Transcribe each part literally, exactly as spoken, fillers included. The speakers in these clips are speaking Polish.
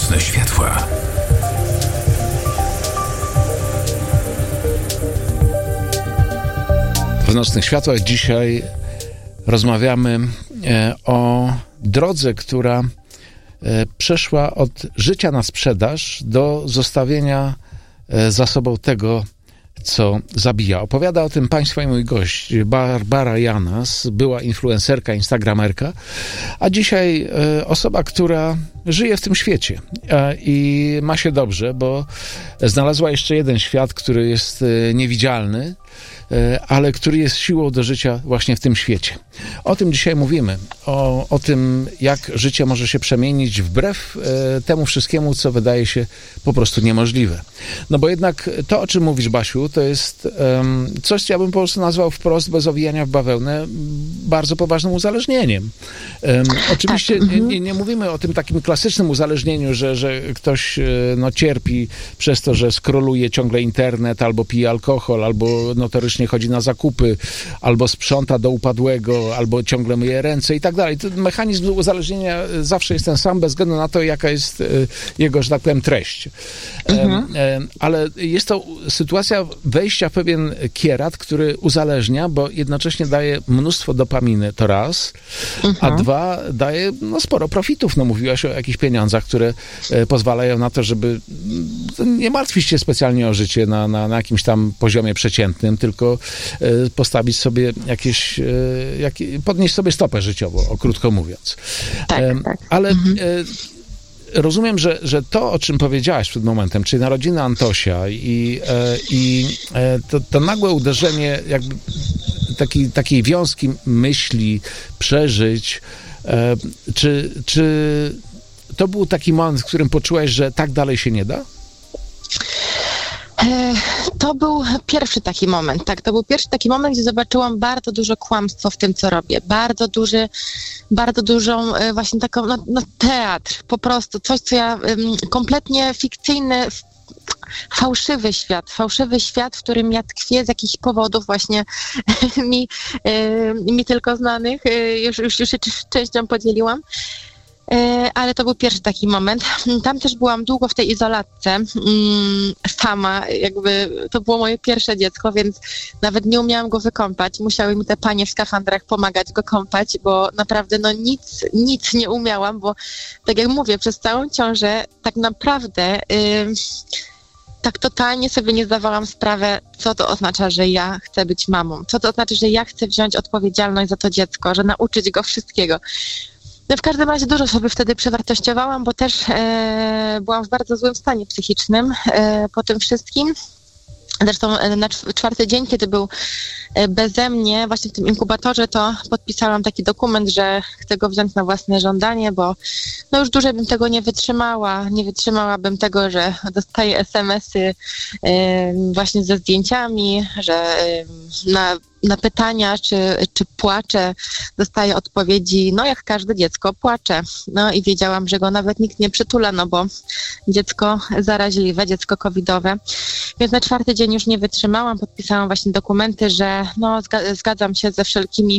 Nocne światła. W Nocnych Światłach dzisiaj rozmawiamy o drodze, która przeszła od życia na sprzedaż do zostawienia za sobą tego, co zabija. Opowiada o tym państwa i mój gość, Barbara Janas, była influencerka, instagramerka, a dzisiaj osoba, która żyje w tym świecie i ma się dobrze, bo znalazła jeszcze jeden świat, który jest niewidzialny, ale który jest siłą do życia właśnie w tym świecie. O tym dzisiaj mówimy, o, o tym, jak życie może się przemienić wbrew e, temu wszystkiemu, co wydaje się po prostu niemożliwe. No bo jednak to, o czym mówisz, Basiu, to jest um, coś, co ja bym po prostu nazwał wprost, bez owijania w bawełnę, bardzo poważnym uzależnieniem. Um, oczywiście tak. nie, nie, nie mówimy o tym takim klasycznym uzależnieniu, że, że ktoś no, cierpi przez to, że skroluje ciągle internet, albo pije alkohol, albo notorycznie chodzi na zakupy, albo sprząta do upadłego, albo ciągle myje ręce i tak dalej. Mechanizm uzależnienia zawsze jest ten sam, bez względu na to, jaka jest jego, że tak powiem, treść. Mhm. Ale jest to sytuacja wejścia w pewien kierat, który uzależnia, bo jednocześnie daje mnóstwo dopaminy, to raz, mhm. a dwa, daje no, sporo profitów. No, mówiłaś o jakichś pieniądzach, które pozwalają na to, żeby nie martwić się specjalnie o życie na, na, na jakimś tam poziomie przeciętnym, tylko postawić sobie jakieś, jakie, podnieść sobie stopę życiową, o krótko mówiąc. Tak, e, tak. Ale mhm. e, rozumiem, że, że to, o czym powiedziałaś przed momentem, czyli narodziny Antosia i, e, i e, to, to nagłe uderzenie jakby taki, takiej wiązki myśli, przeżyć, e, czy, czy to był taki moment, w którym poczułaś, że tak dalej się nie da? To był pierwszy taki moment, tak, to był pierwszy taki moment, gdzie zobaczyłam bardzo dużo kłamstwo w tym, co robię, bardzo duży, bardzo dużą właśnie taką, no, no teatr, po prostu, coś, co ja, kompletnie fikcyjny, fałszywy świat, fałszywy świat, w którym ja tkwię z jakichś powodów właśnie mi, mi tylko znanych, już, już, już się częścią podzieliłam. Ale to był pierwszy taki moment. Tam też byłam długo w tej izolatce, sama, jakby to było moje pierwsze dziecko, więc nawet nie umiałam go wykąpać. Musiały mi te panie w skafandrach pomagać go kąpać, bo naprawdę no nic, nic nie umiałam, bo tak jak mówię, przez całą ciążę tak naprawdę yy, tak totalnie sobie nie zdawałam sprawy, co to oznacza, że ja chcę być mamą, co to oznacza, że ja chcę wziąć odpowiedzialność za to dziecko, że nauczyć go wszystkiego. No w każdym razie dużo sobie wtedy przewartościowałam, bo też e, byłam w bardzo złym stanie psychicznym e, po tym wszystkim. Zresztą e, na czwarty dzień, kiedy był e, beze mnie, właśnie w tym inkubatorze, to podpisałam taki dokument, że chcę go wziąć na własne żądanie, bo no już dłużej bym tego nie wytrzymała. Nie wytrzymałabym tego, że dostaję es em esy e, właśnie ze zdjęciami, że e, na Na pytania, czy, czy płaczę, dostaję odpowiedzi, no jak każde dziecko, płacze. No i wiedziałam, że go nawet nikt nie przytula, no bo dziecko zaraźliwe, dziecko covidowe. Więc na czwarty dzień już nie wytrzymałam, podpisałam właśnie dokumenty, że no zgadzam się ze wszelkimi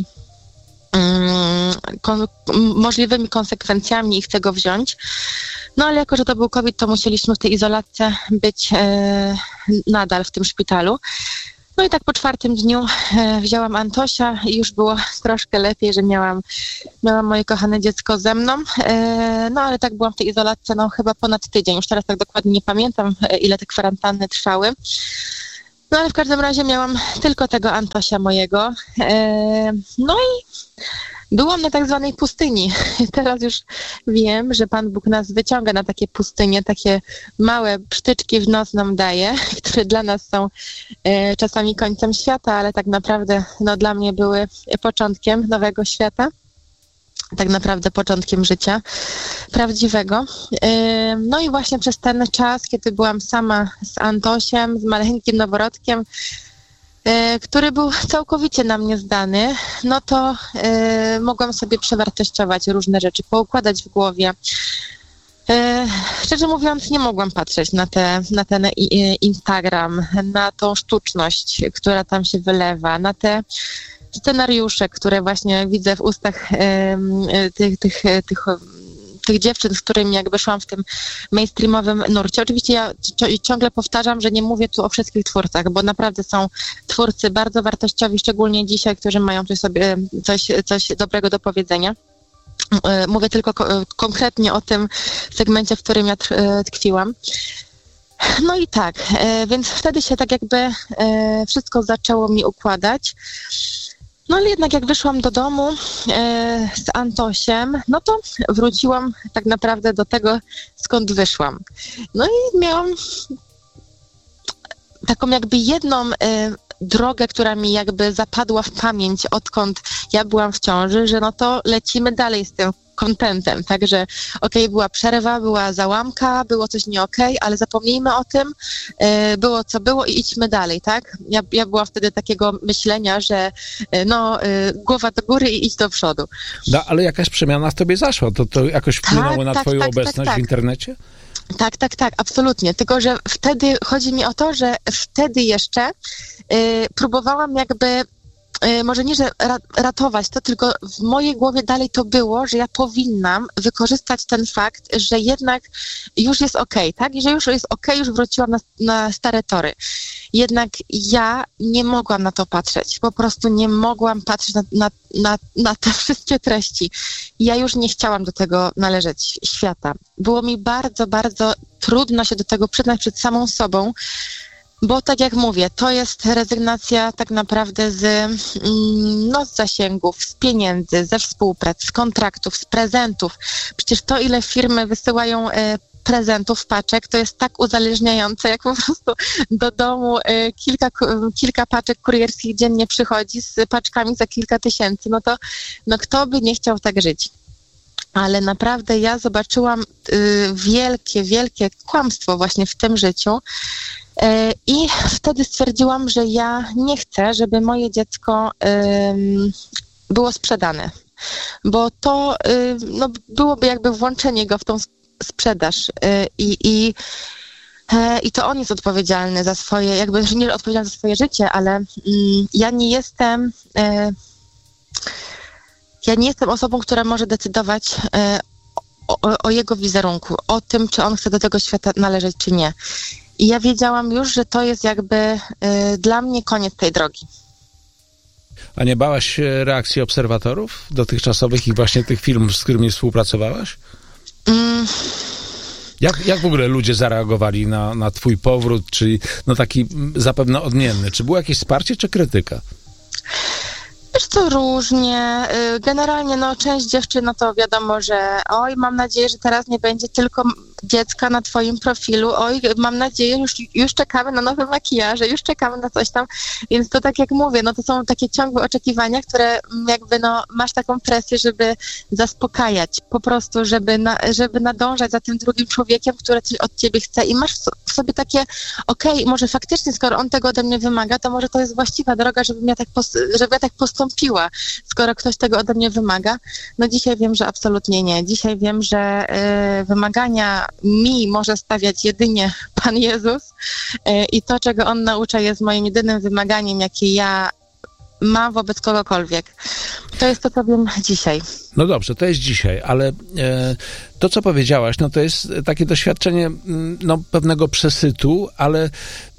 mm, kon, możliwymi konsekwencjami i chcę go wziąć. No ale jako, że to był COVID, to musieliśmy w tej izolatce być e, nadal w tym szpitalu. No i tak po czwartym dniu e, wzięłam Antosia i już było troszkę lepiej, że miałam, miałam moje kochane dziecko ze mną. E, no ale tak byłam w tej izolatce no chyba ponad tydzień. Już teraz tak dokładnie nie pamiętam, e, ile te kwarantanny trwały. No ale w każdym razie miałam tylko tego Antosia mojego. E, no i byłam na tak zwanej pustyni. Teraz już wiem, że Pan Bóg nas wyciąga na takie pustynie, takie małe psztyczki w noc nam daje, które dla nas są e, czasami końcem świata, ale tak naprawdę no, dla mnie były początkiem nowego świata. Tak naprawdę początkiem życia prawdziwego. E, no i właśnie przez ten czas, kiedy byłam sama z Antosiem, z maleńkim noworodkiem, który był całkowicie na mnie zdany, no to y, mogłam sobie przewartościować różne rzeczy, poukładać w głowie. Y, szczerze mówiąc, nie mogłam patrzeć na, te, na ten Instagram, na tą sztuczność, która tam się wylewa, na te scenariusze, które właśnie widzę w ustach y, tych, tych, tych tych dziewczyn, z którymi jakby szłam w tym mainstreamowym nurcie. Oczywiście ja ciągle powtarzam, że nie mówię tu o wszystkich twórcach, bo naprawdę są twórcy bardzo wartościowi, szczególnie dzisiaj, którzy mają coś sobie coś, coś dobrego do powiedzenia. Mówię tylko ko- konkretnie o tym segmencie, w którym ja tkwiłam. No i tak, więc wtedy się tak jakby wszystko zaczęło mi układać. No ale jednak jak wyszłam do domu e, z Antosiem, no to wróciłam tak naprawdę do tego, skąd wyszłam. No i miałam taką jakby jedną e, drogę, która mi jakby zapadła w pamięć, odkąd ja byłam w ciąży, że no to lecimy dalej z tym kontentem, także okej, okay, była przerwa, była załamka, było coś nie okej, okay, ale zapomnijmy o tym, e, było co było i idźmy dalej, tak? Ja, ja byłam wtedy takiego myślenia, że e, no, e, głowa do góry i idź do przodu. No, ale jakaś przemiana w tobie zaszła, to, to jakoś wpłynęło tak, na tak, twoją tak, obecność tak, tak. w internecie? Tak, tak, tak, absolutnie. Tylko, że wtedy, chodzi mi o to, że wtedy jeszcze y, próbowałam jakby, y, może nie, że ra, ratować to, tylko w mojej głowie dalej to było, że ja powinnam wykorzystać ten fakt, że jednak już jest okej, tak? I że już jest okej, już wróciłam na, na stare tory. Jednak ja nie mogłam na to patrzeć. Po prostu nie mogłam patrzeć na, na, na, na te wszystkie treści. Ja już nie chciałam do tego należeć świata. Było mi bardzo, bardzo trudno się do tego przyznać przed samą sobą, bo tak jak mówię, to jest rezygnacja tak naprawdę z, no, z zasięgów, z pieniędzy, ze współprac, z kontraktów, z prezentów. Przecież to, ile firmy wysyłają e, prezentów, paczek, to jest tak uzależniające, jak po prostu do domu e, kilka, kilka paczek kurierskich dziennie przychodzi z paczkami za kilka tysięcy. No to no kto by nie chciał tak żyć? Ale naprawdę ja zobaczyłam y, wielkie, wielkie kłamstwo właśnie w tym życiu. I wtedy stwierdziłam, że ja nie chcę, żeby moje dziecko um, było sprzedane, bo to um, no, byłoby jakby włączenie go w tą sprzedaż um, i, i, um, i to on jest odpowiedzialny za swoje, jakby nie odpowiedzialny za swoje życie, ale um, ja nie jestem um, ja nie jestem osobą, która może decydować um, o, o jego wizerunku, o tym, czy on chce do tego świata należeć, czy nie. I ja wiedziałam już, że to jest jakby y, dla mnie koniec tej drogi. A nie bałaś się reakcji obserwatorów dotychczasowych i właśnie tych filmów, z którymi współpracowałaś? Mm. Jak, jak w ogóle ludzie zareagowali na, na twój powrót, czyli no taki zapewne odmienny? Czy było jakieś wsparcie, czy krytyka? Wiesz co, różnie. Generalnie no część dziewczyn, no to wiadomo, że oj, mam nadzieję, że teraz nie będzie tylko dziecka na twoim profilu, oj, mam nadzieję, już, już czekamy na nowe makijaże, już czekamy na coś tam, więc to tak jak mówię, no to są takie ciągłe oczekiwania, które jakby no masz taką presję, żeby zaspokajać, po prostu, żeby, na, żeby nadążać za tym drugim człowiekiem, który coś od ciebie chce i masz w sobie takie, okej, okay, może faktycznie, skoro on tego ode mnie wymaga, to może to jest właściwa droga, żebym ja tak, pos- żeby ja tak postąpiła, skoro ktoś tego ode mnie wymaga. No dzisiaj wiem, że absolutnie nie. Dzisiaj wiem, że y, wymagania mi może stawiać jedynie Pan Jezus y, i to, czego On naucza, jest moim jedynym wymaganiem, jakie ja mam wobec kogokolwiek. To jest to, co wiem dzisiaj. No dobrze, to jest dzisiaj, ale e, to, co powiedziałaś, no to jest takie doświadczenie no, pewnego przesytu, ale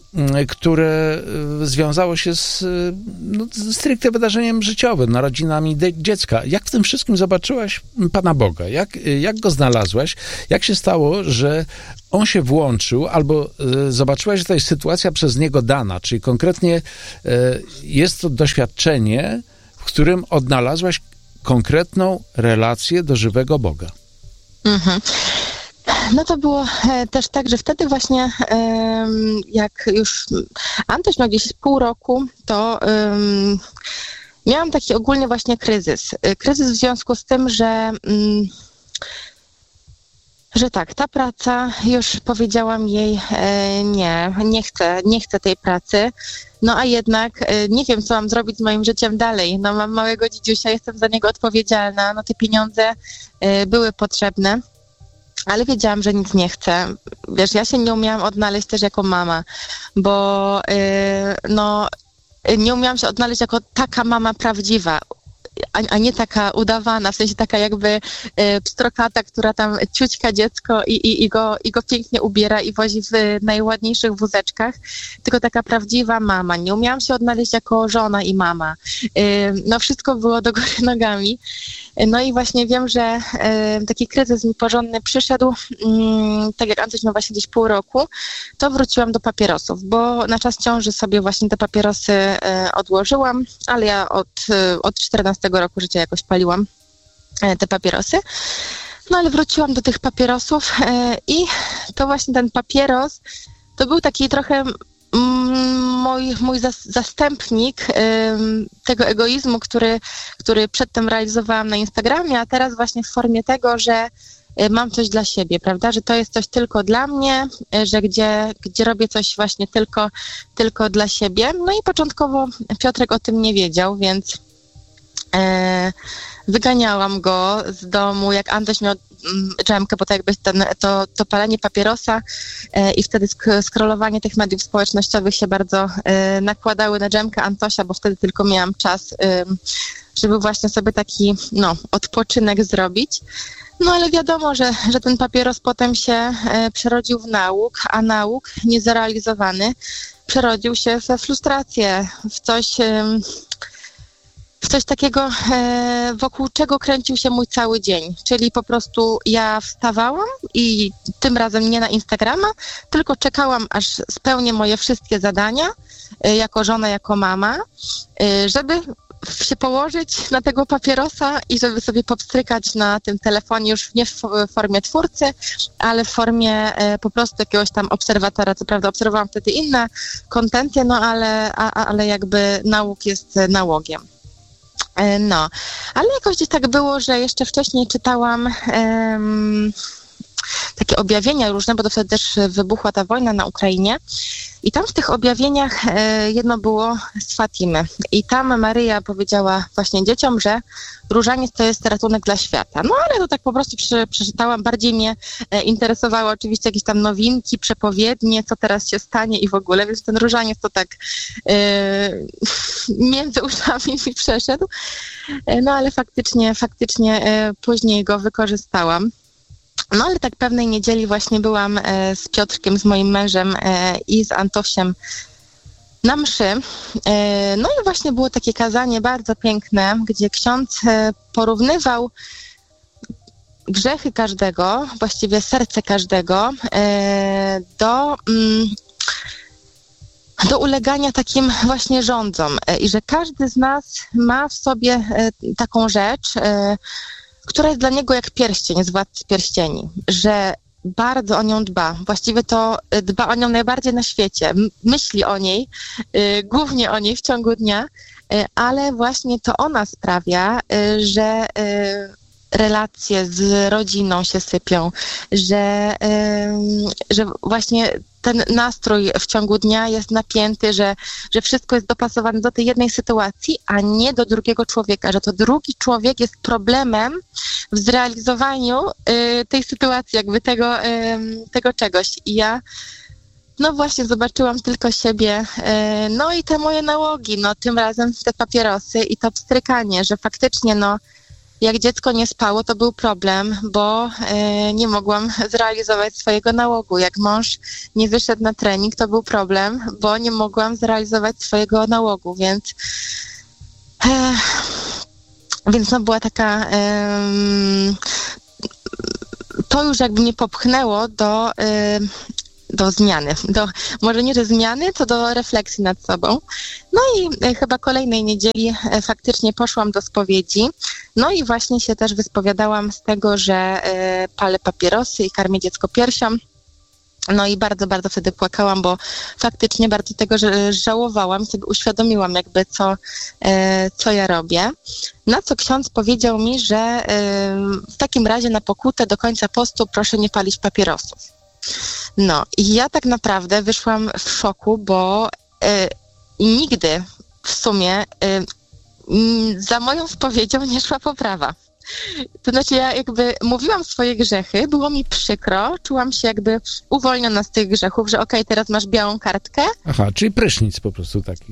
które związało się z no, stricte wydarzeniem życiowym, narodzinami de- dziecka. Jak w tym wszystkim zobaczyłaś Pana Boga? Jak, jak Go znalazłaś? Jak się stało, że On się włączył, albo e, zobaczyłaś, że to jest sytuacja przez Niego dana, czyli konkretnie e, jest to doświadczenie, w którym odnalazłaś konkretną relację do żywego Boga? Mhm. No to było e, też tak, że wtedy właśnie e, jak już Antoś miał gdzieś pół roku, to e, miałam taki ogólnie właśnie kryzys. E, kryzys w związku z tym, że mm, że tak, ta praca, już powiedziałam jej e, nie, nie chcę, nie chcę tej pracy, no a jednak e, nie wiem, co mam zrobić z moim życiem dalej. No mam małego dzidziusia, jestem za niego odpowiedzialna, no te pieniądze e, były potrzebne. Ale wiedziałam, że nic nie chcę. Wiesz, ja się nie umiałam odnaleźć też jako mama, bo yy, no, nie umiałam się odnaleźć jako taka mama prawdziwa. a, a nie taka udawana, w sensie taka jakby e, pstrokata, która tam ciućka dziecko i, i, i, go, i go pięknie ubiera i wozi w najładniejszych wózeczkach, tylko taka prawdziwa mama. Nie umiałam się odnaleźć jako żona i mama. E, no wszystko było do góry nogami. No i właśnie wiem, że e, taki kryzys mi porządny przyszedł, mm, tak jak Antoś ma właśnie gdzieś pół roku, to wróciłam do papierosów, bo na czas ciąży sobie właśnie te papierosy e, odłożyłam, ale ja od, e, od czternastego roku życia jakoś paliłam e, te papierosy. No ale wróciłam do tych papierosów e, i to właśnie ten papieros to był taki trochę mój, mój zastępnik tego egoizmu, który, który przedtem realizowałam na Instagramie, a teraz właśnie w formie tego, że mam coś dla siebie, prawda, że to jest coś tylko dla mnie, że gdzie, gdzie robię coś właśnie tylko, tylko dla siebie. No i początkowo Piotrek o tym nie wiedział, więc e, wyganiałam go z domu, jak Antoś miał dżemkę, bo to jakby ten, to, to palenie papierosa e, i wtedy sk- scrollowanie tych mediów społecznościowych się bardzo e, nakładały na dżemkę Antosia, bo wtedy tylko miałam czas, e, żeby właśnie sobie taki no, odpoczynek zrobić. No ale wiadomo, że, że ten papieros potem się e, przerodził w nauk, a nauk niezrealizowany przerodził się we frustrację, w coś... E, w coś takiego, e, wokół czego kręcił się mój cały dzień. Czyli po prostu ja wstawałam i tym razem nie na Instagrama, tylko czekałam, aż spełnię moje wszystkie zadania e, jako żona, jako mama, e, żeby się położyć na tego papierosa i żeby sobie popstrykać na tym telefonie już nie w formie twórcy, ale w formie e, po prostu jakiegoś tam obserwatora. Co prawda obserwowałam wtedy inne kontencje, no ale, a, ale jakby nauk jest nałogiem. No, ale jakoś gdzieś tak było, że jeszcze wcześniej czytałam um, takie objawienia różne, bo to wtedy też wybuchła ta wojna na Ukrainie i tam w tych objawieniach e, jedno było z Fatimy i tam Maryja powiedziała właśnie dzieciom, że różaniec to jest ratunek dla świata. No ale to tak po prostu prze, przeczytałam, bardziej mnie e, interesowały oczywiście jakieś tam nowinki, przepowiednie, co teraz się stanie i w ogóle, więc ten różaniec to tak e, między uszami mi przeszedł, e, no ale faktycznie, faktycznie e, później go wykorzystałam. No ale tak pewnej niedzieli właśnie byłam e, z Piotrkiem, z moim mężem e, i z Antosiem na mszy. E, no i właśnie było takie kazanie bardzo piękne, gdzie ksiądz e, porównywał grzechy każdego, właściwie serce każdego e, do, mm, do ulegania takim właśnie rządzom e, i że każdy z nas ma w sobie e, taką rzecz, e, która jest dla niego jak pierścień z Władcy Pierścieni, że bardzo o nią dba. Właściwie to dba o nią najbardziej na świecie. Myśli o niej, y, głównie o niej w ciągu dnia, y, ale właśnie to ona sprawia, y, że y, relacje z rodziną się sypią, że, y, że właśnie ten nastrój w ciągu dnia jest napięty, że, że wszystko jest dopasowane do tej jednej sytuacji, a nie do drugiego człowieka, że to drugi człowiek jest problemem w zrealizowaniu y, tej sytuacji, jakby tego, y, tego czegoś. I ja no właśnie zobaczyłam tylko siebie, y, no i te moje nałogi, no tym razem te papierosy i to pstrykanie, że faktycznie no jak dziecko nie spało, to był problem, bo y, nie mogłam zrealizować swojego nałogu. Jak mąż nie wyszedł na trening, to był problem, bo nie mogłam zrealizować swojego nałogu, więc y, więc no była taka y, to już jakby mnie popchnęło do y, do zmiany, do, może nie do zmiany, to do refleksji nad sobą. No i e, chyba kolejnej niedzieli e, faktycznie poszłam do spowiedzi, no i właśnie się też wyspowiadałam z tego, że e, palę papierosy i karmię dziecko piersią. No i bardzo, bardzo wtedy płakałam, bo faktycznie bardzo tego że żałowałam, sobie uświadomiłam jakby co, e, co ja robię. Na co ksiądz powiedział mi, że e, w takim razie na pokutę do końca postu proszę nie palić papierosów. No i ja tak naprawdę wyszłam w szoku, bo y, nigdy w sumie y, za moją spowiedzią nie szła poprawa. To znaczy ja jakby mówiłam swoje grzechy, było mi przykro, czułam się jakby uwolniona z tych grzechów, że okej, okay, teraz masz białą kartkę. Aha, czyli prysznic po prostu taki, tak?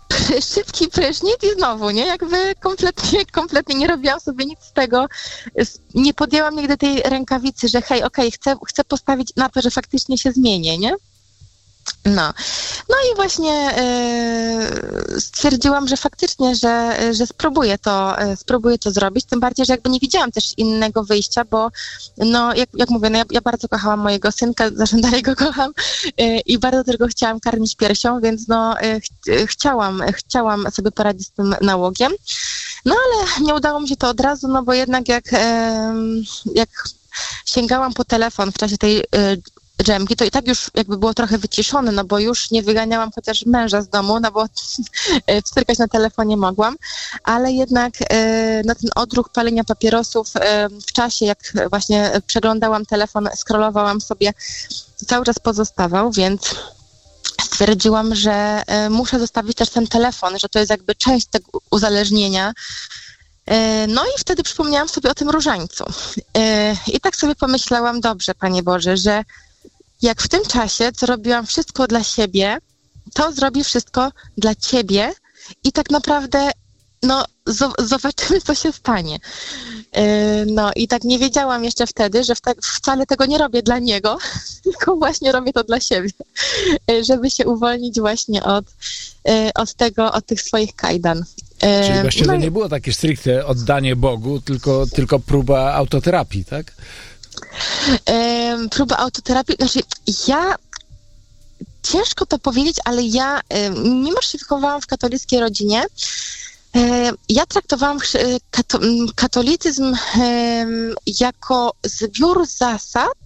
szybki prysznic i znowu, nie? Jakby kompletnie, kompletnie nie robiłam sobie nic z tego. Nie podjęłam nigdy tej rękawicy, że hej, okej, okay, chcę, chcę postawić na to, że faktycznie się zmienię, nie? No. No i właśnie e, stwierdziłam, że faktycznie, że, że spróbuję to, e, spróbuję to zrobić, tym bardziej, że jakby nie widziałam też innego wyjścia, bo no, jak, jak mówię, no ja, ja bardzo kochałam mojego synka, zresztą dalej go kocham e, i bardzo też go chciałam karmić piersią, więc no e, ch chciałam, chciałam sobie poradzić z tym nałogiem, no ale nie udało mi się to od razu, no bo jednak jak, e, jak sięgałam po telefon w czasie tej e, dżemki, to i tak już jakby było trochę wyciszone, no bo już nie wyganiałam chociaż męża z domu, no bo wstyrkać na telefonie mogłam, ale jednak e, na ten odruch palenia papierosów e, w czasie, jak właśnie przeglądałam telefon, scrollowałam sobie, cały czas pozostawał, więc stwierdziłam, że e, muszę zostawić też ten telefon, że to jest jakby część tego uzależnienia. No i wtedy przypomniałam sobie o tym różańcu. I tak sobie pomyślałam, dobrze, Panie Boże, że jak w tym czasie, co robiłam wszystko dla siebie, to zrobi wszystko dla Ciebie i tak naprawdę, no, zobaczymy, co się stanie. No i tak nie wiedziałam jeszcze wtedy, że wcale tego nie robię dla Niego, tylko właśnie robię to dla siebie, żeby się uwolnić właśnie od, od tego, od tych swoich kajdan. Czyli właściwie no to nie było takie stricte oddanie Bogu, tylko, tylko próba autoterapii, tak? Um, próba autoterapii, znaczy ja, ciężko to powiedzieć, ale ja, mimo że się wychowałam w katolickiej rodzinie, ja traktowałam katolicyzm jako zbiór zasad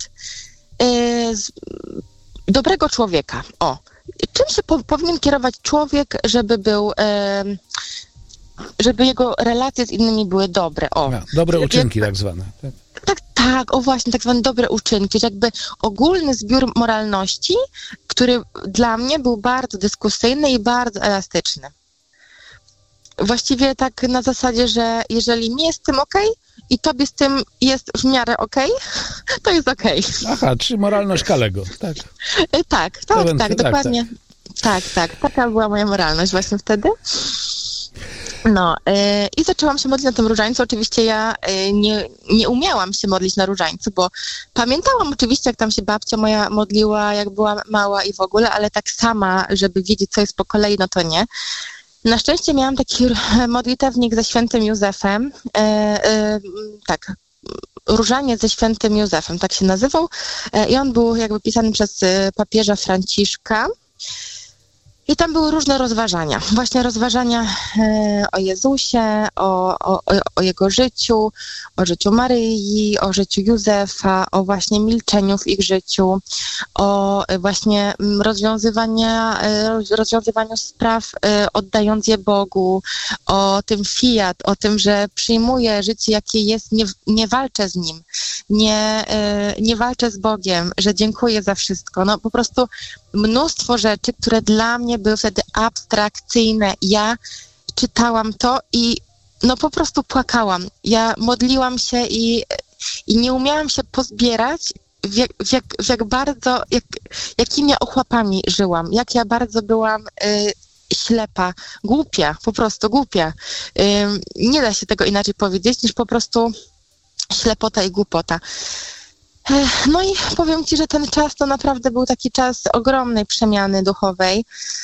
dobrego człowieka. O, czym się po, powinien kierować człowiek, żeby był... żeby jego relacje z innymi były dobre. O. Ja, dobre uczynki tak zwane. Tak. tak, tak, o właśnie, tak zwane dobre uczynki, jakby ogólny zbiór moralności, który dla mnie był bardzo dyskusyjny i bardzo elastyczny. Właściwie tak na zasadzie, że jeżeli mi jest z tym okej i tobie z tym jest w miarę okej, to jest okej. Aha, czy moralność Kalego, tak. tak, tak, tak, tak, dokładnie. Tak, tak, tak, taka była moja moralność właśnie wtedy. No yy, i zaczęłam się modlić na tym różańcu. Oczywiście ja yy, nie, nie umiałam się modlić na różańcu, bo pamiętałam oczywiście, jak tam się babcia moja modliła, jak była mała i w ogóle, ale tak sama, żeby wiedzieć, co jest po kolei, no to nie. Na szczęście miałam taki modlitewnik ze świętym Józefem, yy, yy, tak, różaniec ze świętym Józefem, tak się nazywał, yy, i on był jakby pisany przez yy, papieża Franciszka. I tam były różne rozważania, właśnie rozważania e, o Jezusie, o, o, o Jego życiu, o życiu Maryi, o życiu Józefa, o właśnie milczeniu w ich życiu, o właśnie rozwiązywania, rozwiązywaniu spraw, e, oddając je Bogu, o tym fiat, o tym, że przyjmuję życie, jakie jest, nie, nie walczę z Nim, nie, e, nie walczę z Bogiem, że dziękuję za wszystko. No po prostu mnóstwo rzeczy, które dla mnie były wtedy abstrakcyjne. Ja czytałam to i no po prostu płakałam. Ja modliłam się i, i nie umiałam się pozbierać, w jak, w jak, w jak bardzo, jak, jakimi ja ochłapami żyłam, jak ja bardzo byłam y, ślepa, głupia, po prostu głupia. Y, nie da się tego inaczej powiedzieć, niż po prostu ślepota i głupota. No i powiem Ci, że ten czas to naprawdę był taki czas ogromnej przemiany duchowej.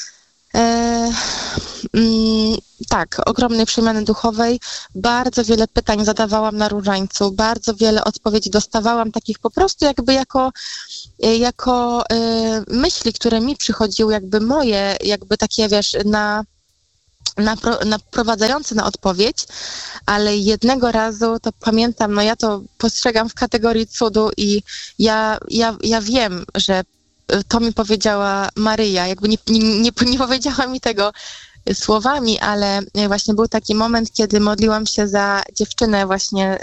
E, mm, tak, ogromnej przemiany duchowej. Bardzo wiele pytań zadawałam na różańcu, bardzo wiele odpowiedzi dostawałam, takich po prostu jakby jako, jako e, myśli, które mi przychodziły, jakby moje, jakby takie, wiesz, na... naprowadzający na odpowiedź, ale jednego razu to pamiętam, no ja to postrzegam w kategorii cudu i ja, ja, ja wiem, że to mi powiedziała Maryja, jakby nie, nie, nie, nie powiedziała mi tego słowami, ale właśnie był taki moment, kiedy modliłam się za dziewczynę właśnie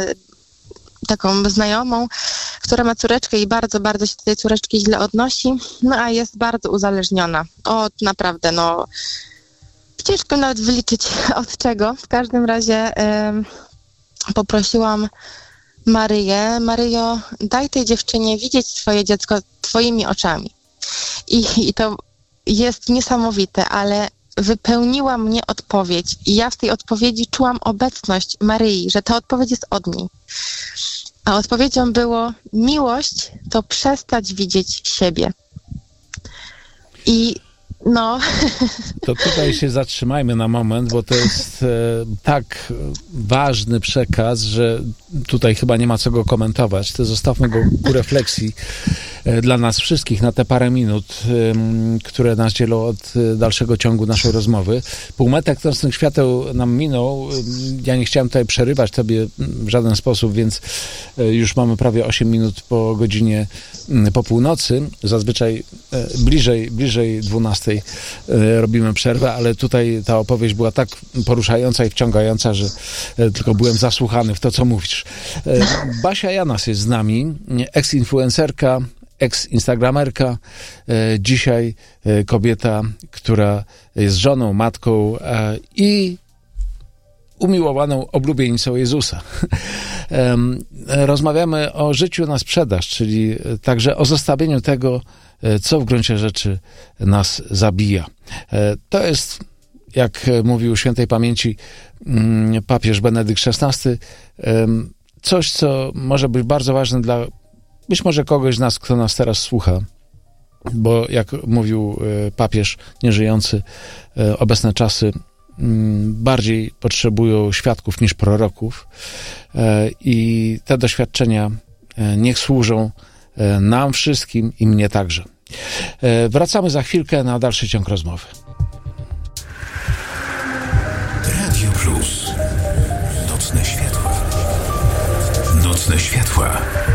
y, taką znajomą, która ma córeczkę i bardzo, bardzo się do tej córeczki źle odnosi, no a jest bardzo uzależniona. O, naprawdę, no ciężko nawet wyliczyć od czego. W każdym razie y, poprosiłam Maryję, Maryjo, daj tej dziewczynie widzieć swoje dziecko twoimi oczami. I, i to jest niesamowite, ale wypełniła mnie odpowiedź i ja w tej odpowiedzi czułam obecność Maryi, że ta odpowiedź jest od niej. A odpowiedzią było: miłość to przestać widzieć siebie. I no... To tutaj się zatrzymajmy na moment, bo to jest e, tak ważny przekaz, że tutaj chyba nie ma co go komentować. To zostawmy go ku refleksji e, dla nas wszystkich na te parę minut, e, które nas dzielą od e, dalszego ciągu naszej rozmowy. Półmetek nocnych świateł nam minął. Ja nie chciałem tutaj przerywać tobie w żaden sposób, więc e, już mamy prawie osiem minut po godzinie m, po północy. Zazwyczaj e, bliżej, bliżej dwunastej e, robimy przerwę, ale tutaj ta opowieść była tak poruszająca i wciągająca, że e, tylko byłem zasłuchany w to, co mówisz. E, Basia Janas jest z nami, eks-influencerka, eks-instagramerka, e, dzisiaj e, kobieta, która jest żoną, matką e, i umiłowaną oblubienicą Jezusa. E, rozmawiamy o życiu na sprzedaż, czyli także o zostawieniu tego, co w gruncie rzeczy nas zabija. To jest, jak mówił świętej pamięci papież Benedykt szesnasty, coś, co może być bardzo ważne dla być może kogoś z nas, kto nas teraz słucha, bo jak mówił papież nieżyjący, obecne czasy bardziej potrzebują świadków niż proroków i te doświadczenia niech służą nam wszystkim i mnie także. Wracamy za chwilkę na dalszy ciąg rozmowy. Radio Plus. Nocne światła. Nocne światła.